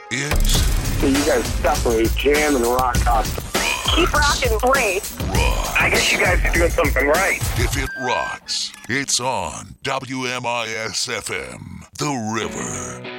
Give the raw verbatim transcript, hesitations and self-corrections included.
It's So you guys definitely jam and rock out. Keep rocking, great. rock. I guess you guys are doing something right. If it rocks, it's on W M I S F M, The River.